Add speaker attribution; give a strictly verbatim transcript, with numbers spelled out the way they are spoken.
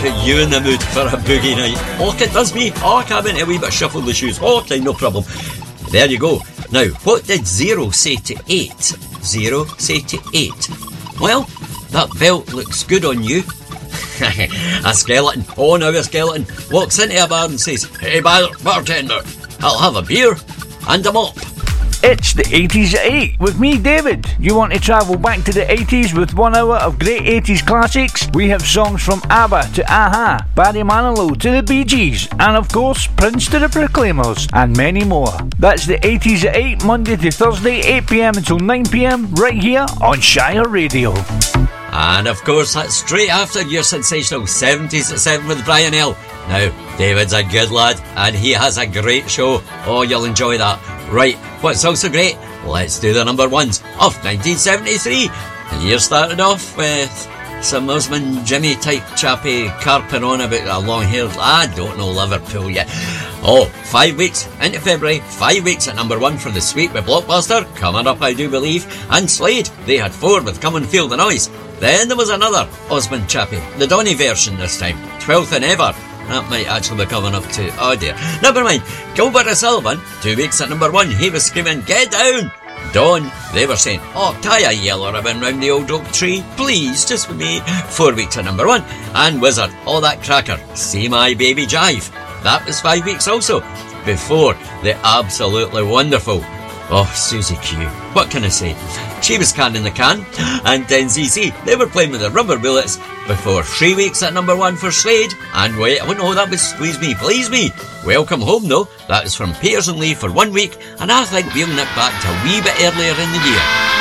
Speaker 1: put you in the mood for a boogie night. Och, it does me. Och, I went a wee bit shuffle the shoes. Okay, no problem. There you go. Now, what did zero say to eight? Zero say to eight. Well, that belt looks good on you. A skeleton, oh now a skeleton, walks into a bar and says, "Hey bar- bartender, I'll have a beer and a mop."
Speaker 2: It's the eighties at eight with me, David. You want to travel back to the eighties with one hour of great eighties classics? We have songs from ABBA to a-ha, Barry Manilow to the Bee Gees, and of course Prince to the Proclaimers, and many more. That's the eighties at eight, Monday to Thursday, eight p m until nine p m, right here on Shire Radio.
Speaker 1: And of course that's straight after your sensational seventies at seven with Brian L. Now, David's a good lad and he has a great show. Oh, you'll enjoy that. Right, what's also great? Let's do the number ones of nineteen seventy-three. The year started off with some husband Jimmy type chappy carping on about a long haired, I don't know, Liverpool yet. Oh, five weeks into February, five weeks at number one for The Sweet with Blockbuster, coming up I do believe, and Slade, they had four with Come and Feel the Noise. Then there was another Osmond chappie, the Donny version this time, twelfth and ever. That might actually be coming up to, oh dear. Never mind, Gilbert O'Sullivan, two weeks at number one, he was screaming, "Get down!" Dawn, they were saying, "Oh, tie a yellow ribbon round the old oak tree, please, just for me." Four weeks at number one. And Wizard, "Oh that cracker, See My Baby Jive." That was five weeks also, before the absolutely wonderful, oh, Susie Q. What can I say? She was canning the can. And then Z Z, they were playing with the rubber bullets, before three weeks at number one for Slade. And wait, oh no, that was Squeeze Me, Please Me. Welcome Home though, that was from Piers and Lee for one week, and I think we'll nip back to a wee bit earlier in the year.